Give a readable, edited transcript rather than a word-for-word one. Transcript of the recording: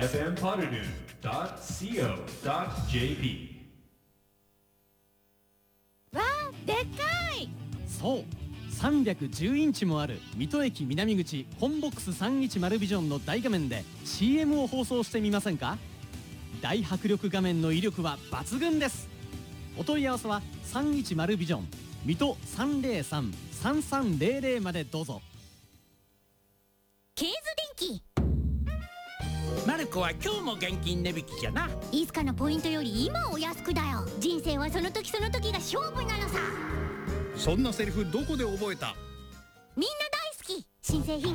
fmpoddernoon.co.jp。 わあ、でっかい。 そう310インチもある水戸駅南口コンボックス310ビジョンの大画面で CM を放送してみませんか？大迫力画面の威力は抜群です。お問い合わせは310ビジョン水戸303-3300までどうぞ。 ケーズ電気。 マルコは今日も現金値引きじゃな。 いつかのポイントより今お安くだよ。人生はその時その時が勝負なのさ。 そんなセリフどこで覚えた？ みんな大好き新製品